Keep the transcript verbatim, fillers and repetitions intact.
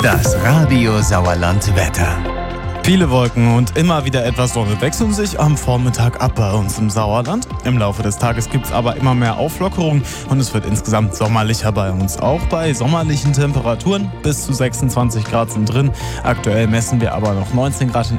Das Radio Sauerland Wetter. Viele Wolken und immer wieder etwas Sonne wechseln sich am Vormittag ab bei uns im Sauerland. Im Laufe des Tages gibt es aber immer mehr Auflockerung und es wird insgesamt sommerlicher bei uns. Auch bei sommerlichen Temperaturen bis zu sechsundzwanzig Grad sind drin. Aktuell messen wir aber noch neunzehn Grad in